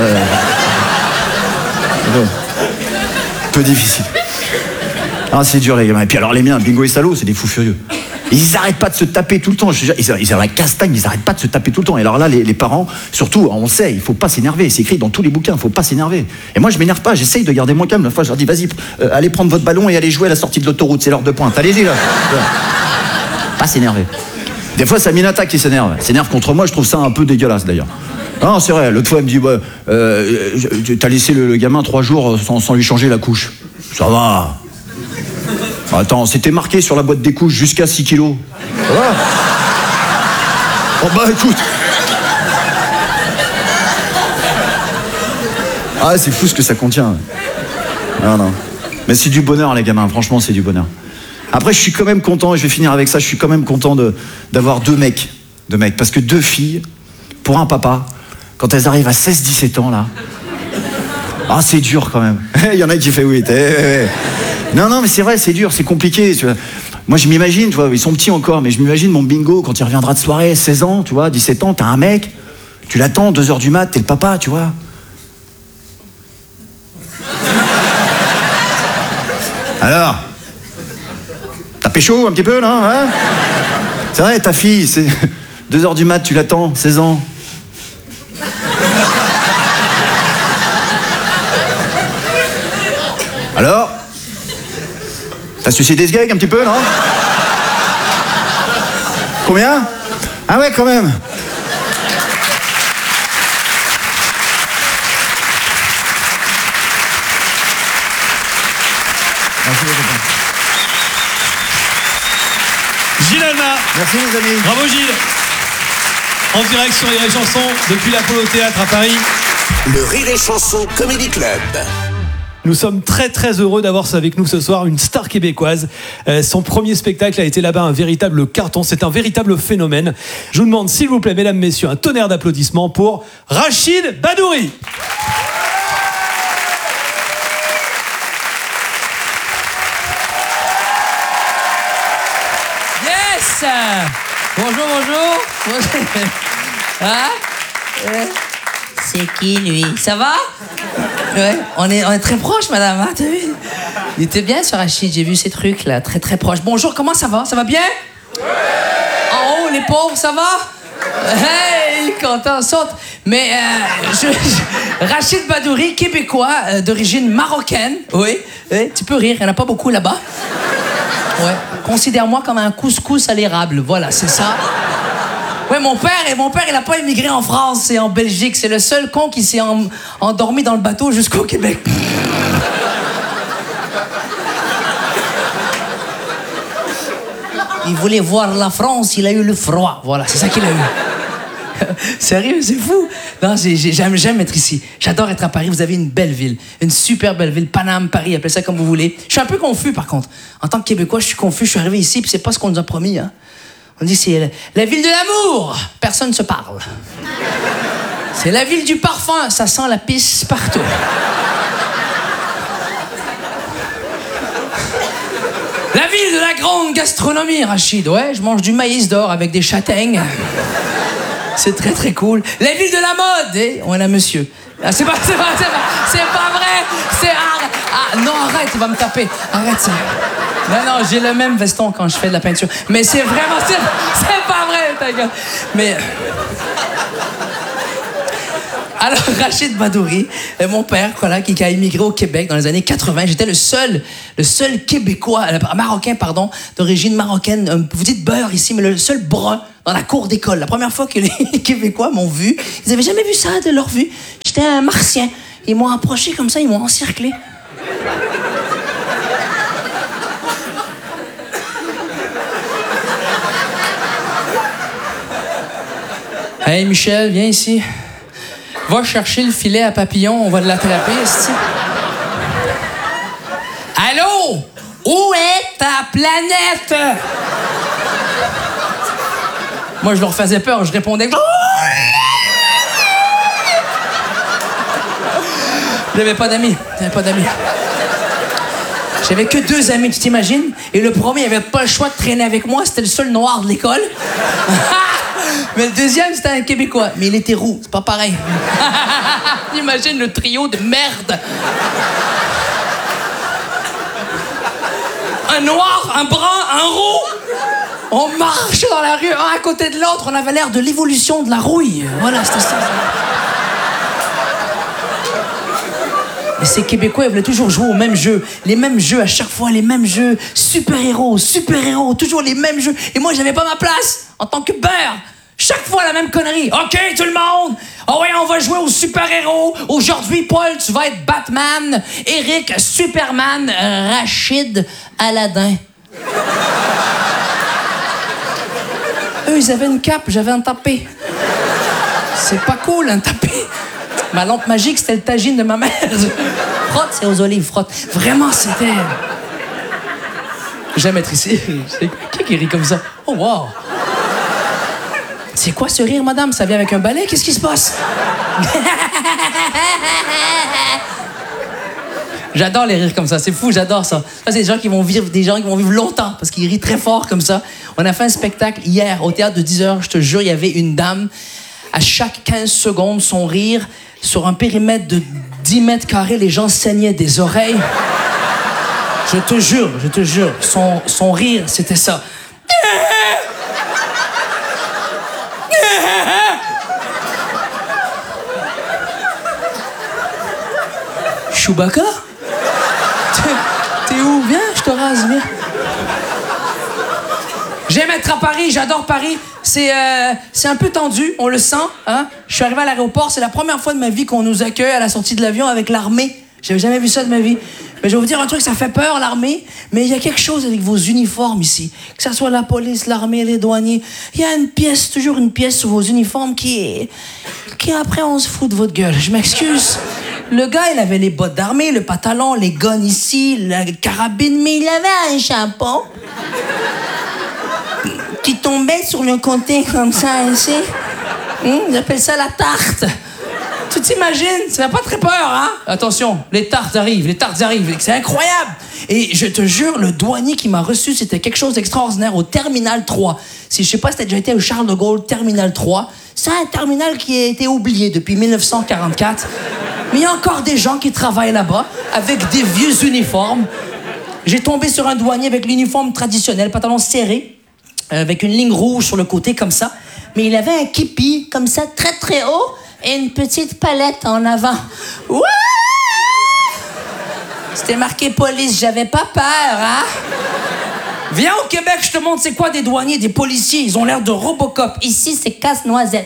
Peu difficile. Ah, c'est dur, les gamins. Et puis alors, les miens, bingo et salaud, c'est des fous furieux. Ils arrêtent pas de se taper tout le temps. Ils ont la castagne, ils arrêtent pas de se taper tout le temps. Et alors là, les parents, surtout, on sait, il faut pas s'énerver. C'est écrit dans tous les bouquins, il faut pas s'énerver. Et moi, je m'énerve pas, j'essaye de garder mon calme. La fois, je leur dis, vas-y, allez prendre votre ballon et allez jouer à la sortie de l'autoroute, c'est l'heure de pointe. Allez-y, là. Pas s'énerver. Des fois, c'est Minata qui s'énerve. S'énerve contre moi, je trouve ça un peu dégueulasse, d'ailleurs. Non, c'est vrai, l'autre fois, elle me dit, ouais, t'as laissé le gamin 3 jours sans lui changer la couche. Ça va. Attends, c'était marqué sur la boîte des couches jusqu'à 6 kilos. Ça va? Oh bah écoute. Ah, c'est fou ce que ça contient. Non. Mais c'est du bonheur, les gamins, franchement, c'est du bonheur. Après, je suis quand même content, et je vais finir avec ça, je suis quand même content d'avoir deux mecs. Parce que 2 filles, pour un papa, quand elles arrivent à 16-17 ans, là, ah, c'est dur quand même. Il y en a qui fait oui. Non, mais c'est vrai, c'est dur, c'est compliqué. Tu vois. Moi, je m'imagine, tu vois, ils sont petits encore, mais je m'imagine mon bingo quand il reviendra de soirée, 16 ans, tu vois, 17 ans, t'as un mec, tu l'attends, 2h du mat, t'es le papa, tu vois. Alors, t'as pécho un petit peu, là, hein? C'est vrai, ta fille, c'est 2h du mat, tu l'attends, 16 ans. Alors, t'as suicidé ce gag un petit peu, non? Combien? Ah ouais, quand même. Merci beaucoup. Gilles Alma. Merci les amis. Bravo Gilles. En direct sur Rire et Chanson depuis l'Apollo Théâtre à Paris. Le Rire et Chanson Comedy Club. Nous sommes très très heureux d'avoir avec nous ce soir une star québécoise. Son premier spectacle a été là-bas un véritable carton, c'est un véritable phénomène. Je vous demande s'il vous plaît, mesdames, messieurs, un tonnerre d'applaudissements pour Rachid Badouri. Yes! Bonjour. Hein? C'est qui, lui? Ça va? Ouais, on est très proches, madame, hein, t'as vu? Il était bien sur Rachid, j'ai vu ces trucs, là, très très proches. Bonjour, comment ça va? Ça va bien? Ouais! En haut, les pauvres, ça va? Hey, content, saute. Mais, Rachid Badouri, québécois, d'origine marocaine, oui, tu peux rire, il n'y en a pas beaucoup là-bas. Ouais, considère-moi comme un couscous à l'érable, voilà, c'est ça. Ouais, mon père, il a pas immigré en France et en Belgique. C'est le seul con qui s'est endormi dans le bateau jusqu'au Québec. Il voulait voir la France, il a eu le froid. Voilà, c'est ça qu'il a eu. Sérieux, c'est fou. Non, j'aime être ici. J'adore être à Paris. Vous avez une belle ville. Une super belle ville. Paname, Paris, appelez ça comme vous voulez. Je suis un peu confus, par contre. En tant que Québécois, je suis confus. Je suis arrivé ici, puis c'est pas ce qu'on nous a promis, hein. On dit c'est la ville de l'amour, personne ne se parle. C'est la ville du parfum, ça sent la pisse partout. La ville de la grande gastronomie, Rachid. Ouais, je mange du maïs d'or avec des châtaignes. C'est très très cool. La ville de la mode, on a monsieur. Ah, c'est pas vrai. Non, arrête, il va me taper. Arrête ça. Non, j'ai le même veston quand je fais de la peinture. Mais c'est vraiment... C'est pas vrai, ta gueule. Mais... Alors, Rachid Badouri, mon père, voilà, qui a immigré au Québec dans les années 80, j'étais le seul Québécois, Marocain, pardon, d'origine marocaine. Vous dites beurre ici, mais le seul brun dans la cour d'école. La première fois que les Québécois m'ont vu, ils n'avaient jamais vu ça de leur vue. J'étais un martien. Ils m'ont approché comme ça, ils m'ont encerclé. Hey Michel, viens ici. Va chercher le filet à papillon, on va l'attraper, ici. Allô? Où est ta planète? Moi, je leur faisais peur, je répondais... J'avais pas d'amis. J'avais que 2 amis, tu t'imagines? Et le premier, il avait pas le choix de traîner avec moi, c'était le seul noir de l'école. Mais le deuxième, c'était un Québécois. Mais il était roux, c'est pas pareil. Imagine le trio de merde. Un noir, un brun, un roux. On marchait dans la rue, un à côté de l'autre. On avait l'air de l'évolution de la rouille. Voilà, c'était ça. Et ces Québécois, ils voulaient toujours jouer aux mêmes jeux. Les mêmes jeux à chaque fois, les mêmes jeux. Super-héros, toujours les mêmes jeux. Et moi, j'avais pas ma place en tant que beurre. Chaque fois, la même connerie. OK, tout le monde. Oh ouais, on va jouer aux super-héros. Aujourd'hui, Paul, tu vas être Batman. Eric, Superman. Rachid, Aladdin. Eux, ils avaient une cape, j'avais un tapé. C'est pas cool, un tapé. Ma lampe magique, c'était le tagine de ma mère. Frotte, c'est aux olives, frotte. Vraiment, c'était... J'aime être ici. Qui rit comme ça? Oh, wow! C'est quoi ce rire, madame? Ça vient avec un balai? Qu'est-ce qui se passe? J'adore les rires comme ça, c'est fou, j'adore ça. Ça, c'est des gens qui vont vivre longtemps parce qu'ils rient très fort comme ça. On a fait un spectacle hier au théâtre de 10h, je te jure, il y avait une dame. À chaque 15 secondes, son rire, sur un périmètre de 10 mètres carrés, les gens saignaient des oreilles. Je te jure, son rire, c'était ça. Chewbacca? T'es où? Viens, je te rase, viens. J'aime être à Paris, j'adore Paris. C'est un peu tendu, on le sent. Hein? Je suis arrivé à l'aéroport, c'est la première fois de ma vie qu'on nous accueille à la sortie de l'avion avec l'armée. J'avais jamais vu ça de ma vie. Mais je vais vous dire un truc, ça fait peur, l'armée, mais il y a quelque chose avec vos uniformes ici. Que ça soit la police, l'armée, les douaniers. Il y a une pièce, toujours une pièce sur vos uniformes qui après, on se fout de votre gueule. Je m'excuse. Le gars, il avait les bottes d'armée, le pantalon, les guns ici, la carabine, mais il avait un chapeau qui tombait sur le côté comme ça, ici. Ils appellent ça la tarte. Tu t'imagines? Ça n'a pas très peur, hein? Attention, les tartes arrivent. C'est incroyable. Et je te jure, le douanier qui m'a reçu, c'était quelque chose d'extraordinaire au Terminal 3. Je sais pas si t'as déjà été au Charles de Gaulle, Terminal 3. C'est un terminal qui a été oublié depuis 1944. Mais il y a encore des gens qui travaillent là-bas avec des vieux uniformes. J'ai tombé sur un douanier avec l'uniforme traditionnel, pantalon serré, avec une ligne rouge sur le côté comme ça. Mais il avait un képi comme ça, très très haut, et une petite palette en avant. Ouais! C'était marqué police, j'avais pas peur, hein? Viens au Québec, je te montre c'est quoi des douaniers, des policiers, ils ont l'air de Robocop. Ici, c'est casse-noisette.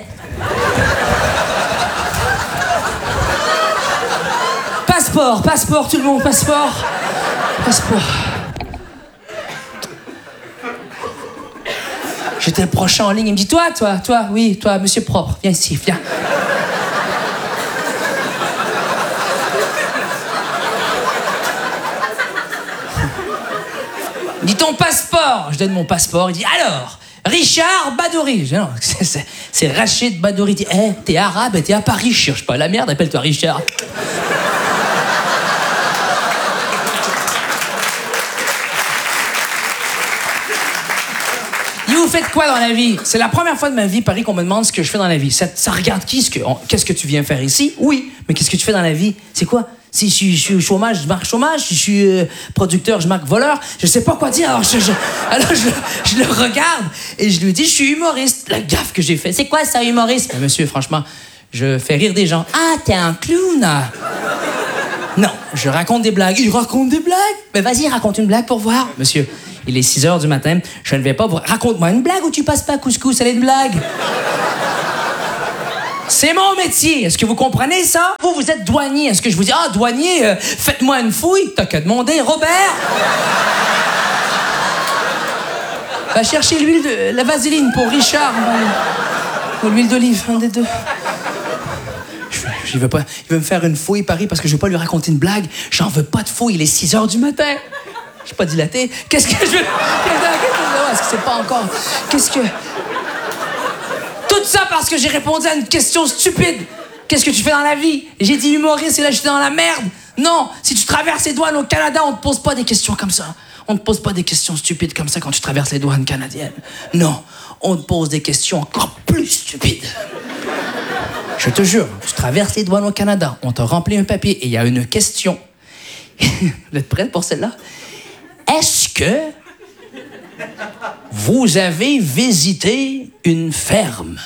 Passeport, tout le monde, passeport. J'étais le prochain en ligne, il me dit, toi, oui, toi, monsieur propre, viens ici, viens. Il dit ton passeport. Je donne mon passeport. Il dit alors, Richard Badouri. Je dis non, c'est Rachid Badouri. Il dit t'es arabe et t'es à Paris. Je cherche pas la merde, appelle-toi Richard. Vous faites quoi dans la vie? C'est la première fois de ma vie, Paris, qu'on me demande ce que je fais dans la vie. Ça regarde qui? Qu'est-ce que tu viens faire ici? Oui, mais qu'est-ce que tu fais dans la vie? C'est quoi? Si je suis au chômage, je marque chômage. Si je suis producteur, je marque voleur. Je sais pas quoi dire. Alors je le regarde et je lui dis, je suis humoriste. La gaffe que j'ai fait. C'est quoi ça, humoriste? Monsieur, franchement, Je fais rire des gens. Ah, t'es un clown? Non, je raconte des blagues. Il raconte des blagues? Mais vas-y, raconte une blague pour voir. Monsieur, il est 6 heures du matin. Je ne vais pas vous... Raconte-moi une blague ou tu passes pas couscous, elle est une blague. C'est mon métier. Est-ce que vous comprenez ça? Vous êtes douanier. Est-ce que je vous dis, ah, douanier, faites-moi une fouille? T'as qu'à demander. Robert! Va chercher la vaseline pour Richard. Ou l'huile d'olive, un des deux. Il veut me faire une fouille, Paris, parce que je veux pas lui raconter une blague. J'en veux pas de fouille, il est 6 heures du matin. Je suis pas dilaté. Qu'est-ce que je veux... Est-ce que c'est pas encore... Qu'est-ce que... Tout ça parce que j'ai répondu à une question stupide. Qu'est-ce que tu fais dans la vie? J'ai dit humoriste et là, j'étais dans la merde. Non, si tu traverses les douanes au Canada, on te pose pas des questions comme ça. On ne te pose pas des questions stupides comme ça quand tu traverses les douanes canadiennes. Non, on te pose des questions encore plus stupides. Je te jure, tu traverses les douanes au Canada, on te remplit un papier et il y a une question. Vous êtes prête pour celle-là? Est-ce que vous avez visité une ferme?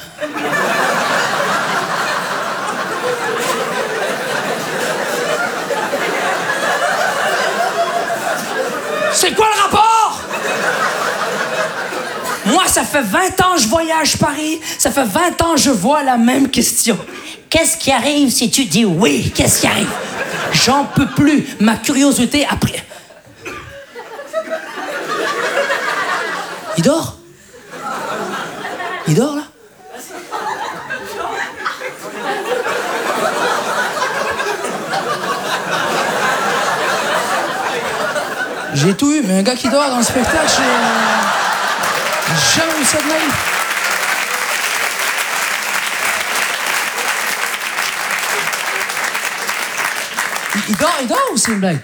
C'est quoi le rapport? Moi, ça fait 20 ans que je voyage Paris. Ça fait 20 ans que je vois la même question. Qu'est-ce qui arrive si tu dis oui? Qu'est-ce qui arrive? J'en peux plus. Ma curiosité après... Il dort? Il dort, là? J'ai tout eu, mais un gars qui dort dans le spectacle, j'ai jamais eu ça de ma vie. Il dort ou c'est une blague?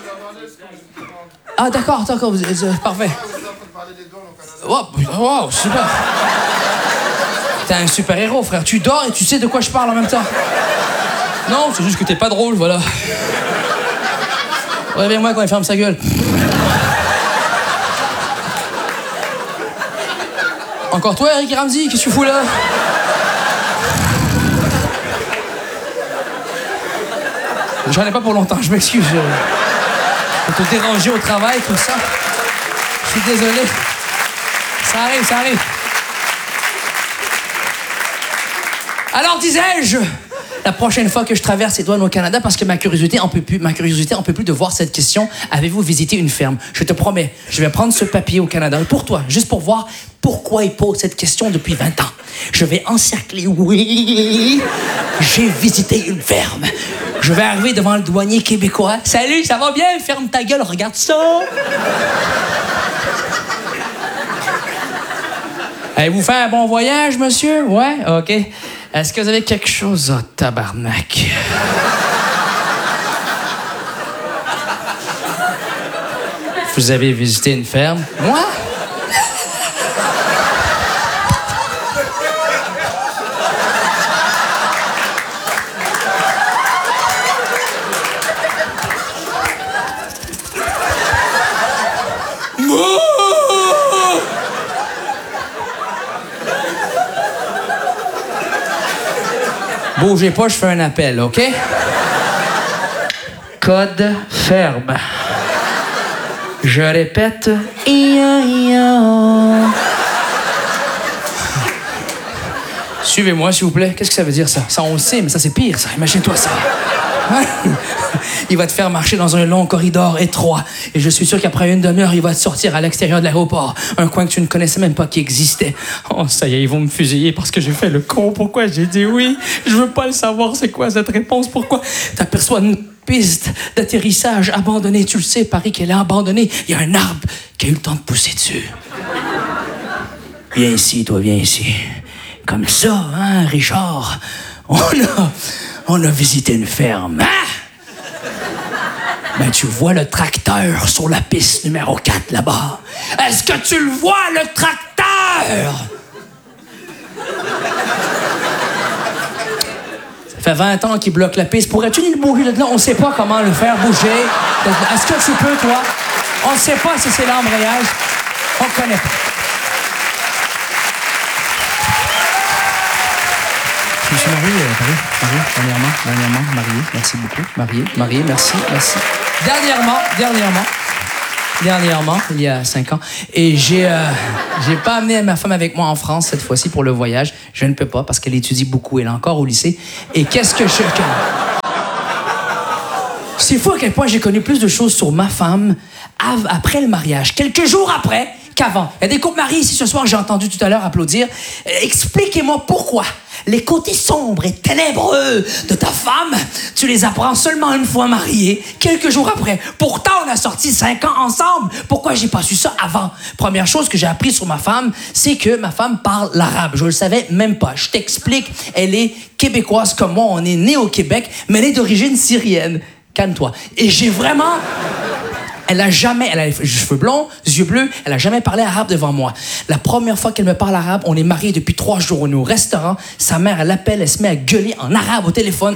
Ah, d'accord, parfait. Wow, super. T'es un super-héros, frère. Tu dors et tu sais de quoi je parle en même temps. Non, c'est juste que t'es pas drôle, voilà. Réveille-moi quand il ferme sa gueule. Encore toi, Eric Ramsey, qu'est-ce que tu fous là? J'en ai pas pour longtemps, je m'excuse. Je vais te déranger au travail, tout ça. Je suis désolé. Ça arrive. Alors, disais-je, la prochaine fois que je traverse les douanes au Canada, parce que ma curiosité en peut plus de voir cette question, avez-vous visité une ferme? Je te promets, je vais prendre ce papier au Canada, pour toi, juste pour voir pourquoi il pose cette question depuis 20 ans. Je vais encercler, oui, j'ai visité une ferme. Je vais arriver devant le douanier québécois. Salut, ça va bien? Ferme ta gueule, regarde ça. Avez-vous fait un bon voyage, monsieur? Ouais, OK. Est-ce que vous avez quelque chose? Oh, tabarnak. Vous avez visité une ferme? Moi? Bougez pas, je fais un appel, OK? Code ferme. Je répète. Suivez-moi, s'il vous plaît. Qu'est-ce que ça veut dire, ça? Ça, on le sait, mais ça, c'est pire, ça. Imagine-toi ça. Il va te faire marcher dans un long corridor étroit. Et je suis sûr qu'après une demi-heure, il va te sortir à l'extérieur de l'aéroport. Un coin que tu ne connaissais même pas qui existait. Oh, ça y est, ils vont me fusiller parce que j'ai fait le con. Pourquoi j'ai dit oui? Je veux pas le savoir, c'est quoi cette réponse? Pourquoi? T'aperçois une piste d'atterrissage abandonnée. Tu le sais, Paris, qu'elle est abandonnée. Il y a un arbre qui a eu le temps de pousser dessus. Viens ici, toi, viens ici. Comme ça, hein, Richard? On a visité une ferme. Hein? Ben, tu vois le tracteur sur la piste numéro 4, là-bas. Est-ce que tu le vois, le tracteur? Ça fait 20 ans qu'il bloque la piste. Pourrais-tu nous bouger de là? On sait pas comment le faire bouger. Est-ce que tu peux, toi? On ne sait pas si c'est l'embrayage. On ne connaît pas. suis marié à Paris. Dernièrement, marié. Merci beaucoup. Marié, merci. Dernièrement, il y a 5 ans. Et j'ai pas amené ma femme avec moi en France cette fois-ci pour le voyage. Je ne peux pas parce qu'elle étudie beaucoup. Elle est encore au lycée. Et qu'est-ce que je... C'est fou à quel point j'ai connu plus de choses sur ma femme après le mariage, quelques jours après qu'avant. Il y a des couples mariés ici ce soir, j'ai entendu tout à l'heure applaudir. Expliquez-moi pourquoi les côtés sombres et ténébreux de ta femme, tu les apprends seulement une fois mariée, quelques jours après. Pourtant, on a sorti 5 ans ensemble. Pourquoi j'ai pas su ça avant? Première chose que j'ai appris sur ma femme, c'est que ma femme parle l'arabe. Je le savais même pas. Je t'explique, elle est québécoise comme moi. On est né au Québec, mais elle est d'origine syrienne. Calme-toi. Et j'ai vraiment... Elle a les cheveux blonds, yeux bleus, elle a jamais parlé arabe devant moi. La première fois qu'elle me parle arabe, on est mariés depuis 3 jours. On est au restaurant, sa mère, elle l'appelle, elle se met à gueuler en arabe au téléphone.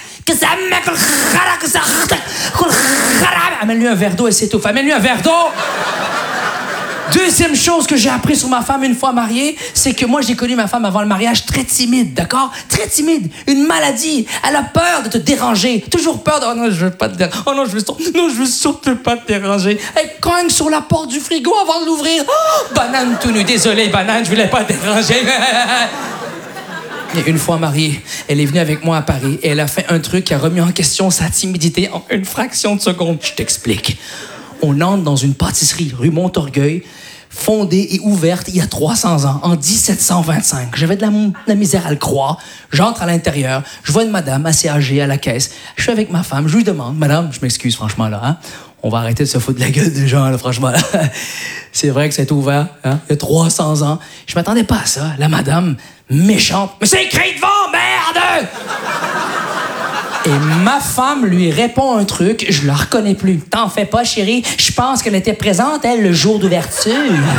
Amène-lui un verre d'eau, elle s'étouffe. Amène-lui un verre d'eau! Deuxième chose que j'ai appris sur ma femme une fois mariée, c'est que moi, j'ai connu ma femme avant le mariage très timide, d'accord? Très timide. Une maladie. Elle a peur de te déranger. Toujours peur de... Oh non, je veux pas te déranger. Oh non, je veux surtout pas te déranger. Elle cogne sur la porte du frigo avant de l'ouvrir. Oh, banane tout nu. Désolé, banane, je voulais pas te déranger. Et une fois mariée, elle est venue avec moi à Paris et elle a fait un truc qui a remis en question sa timidité en une fraction de seconde. Je t'explique. On entre dans une pâtisserie rue Montorgueil, fondée et ouverte il y a 300 ans, en 1725. J'avais de la misère à le croire. J'entre à l'intérieur, je vois une madame assez âgée à la caisse. Je suis avec ma femme, je lui demande, madame, je m'excuse franchement là, hein? On va arrêter de se foutre de la gueule des gens, là, franchement. C'est vrai que c'est ouvert, hein? Il y a 300 ans. Je m'attendais pas à ça. La madame, méchante. Mais c'est écrit devant, merde! Et ma femme lui répond un truc, je la reconnais plus. T'en fais pas, chérie. Je pense qu'elle était présente, elle, le jour d'ouverture.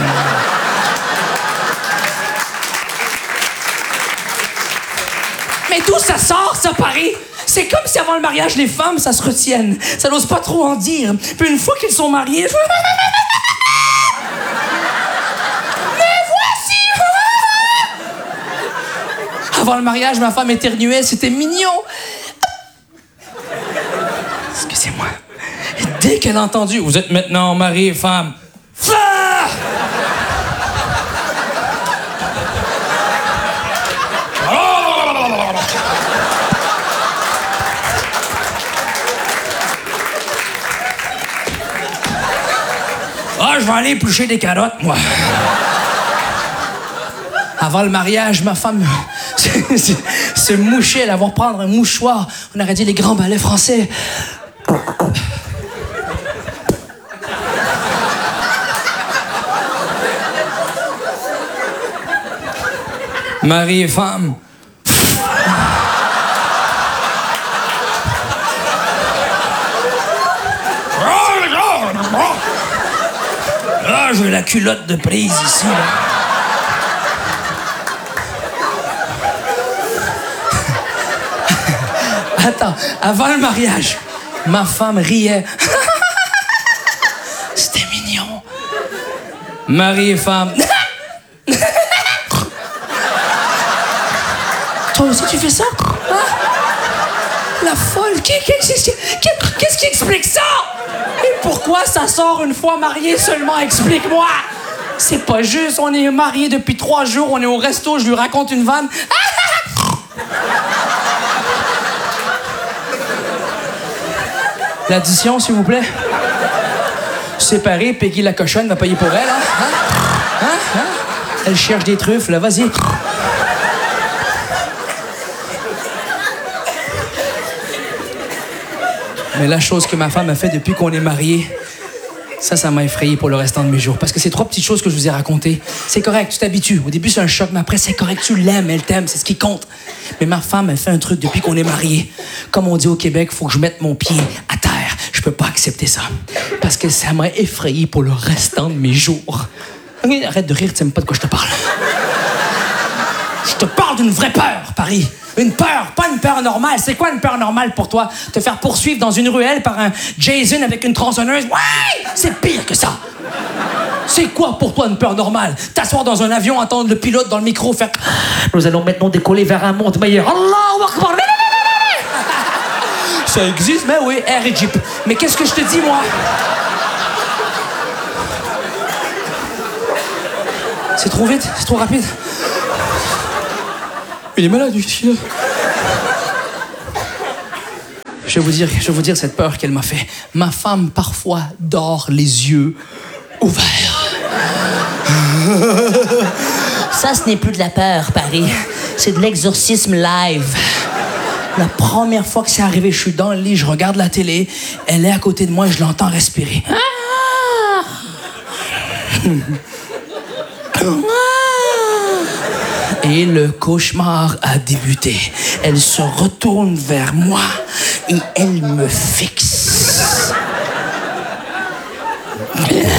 Mais d'où ça sort, ça, Paris? C'est comme si avant le mariage, les femmes, ça se retiennent. Ça n'ose pas trop en dire. Puis une fois qu'ils sont mariés... Mais voici! Avant le mariage, ma femme éternuait, c'était mignon. Excusez-moi. Et dès qu'elle a entendu, vous êtes maintenant mari et femme. Ah, je vais aller éplucher des carottes, moi. Avant le mariage, ma femme se mouchait, elle allait prendre un mouchoir. On aurait dit les grands ballets français. Mari et femme. Ah, j'ai la culotte de prise ici, là. Attends, avant le mariage, ma femme riait. C'était mignon. Mari et femme. Toi aussi, tu fais ça? Hein? La folle. Qu'est-ce qui explique ça? Et pourquoi ça sort une fois marié seulement? Explique-moi. C'est pas juste. On est mariés depuis 3 jours. On est au resto. Je lui raconte une vanne. L'addition, s'il vous plaît. Séparé, Peggy la cochonne va payer pour elle, hein? Elle cherche des truffes, là, vas-y. Mais la chose que ma femme a fait depuis qu'on est mariés, ça m'a effrayé pour le restant de mes jours. Parce que ces 3 petites choses que je vous ai racontées, c'est correct, tu t'habitues. Au début, c'est un choc, mais après, c'est correct, tu l'aimes, elle t'aime, c'est ce qui compte. Mais ma femme, elle fait un truc depuis qu'on est mariés. Comme on dit au Québec, il faut que je mette mon pied à terre. Je peux pas accepter ça. Parce que ça m'a effrayé pour le restant de mes jours. Arrête de rire, tu sais même pas de quoi je te parle. Je te parle d'une vraie peur, Paris. Une peur, pas une peur normale. C'est quoi une peur normale pour toi? Te faire poursuivre dans une ruelle par un Jason avec une tronçonneuse? Ouais! C'est pire que ça! C'est quoi pour toi une peur normale? T'asseoir dans un avion, entendre le pilote dans le micro faire « Nous allons maintenant décoller vers un monde meilleur. Allahu Akbar !» Ça existe, mais oui, Air Egypt. Mais qu'est-ce que je te dis, moi? C'est trop vite, c'est trop rapide. Il est malade, lui. Je vais vous dire cette peur qu'elle m'a fait. Ma femme, parfois, dort les yeux ouverts. Ça, ce n'est plus de la peur, Paris. C'est de l'exorcisme live. La première fois que c'est arrivé, je suis dans le lit, je regarde la télé, elle est à côté de moi, je l'entends respirer. Et le cauchemar a débuté. Elle se retourne vers moi et elle me fixe.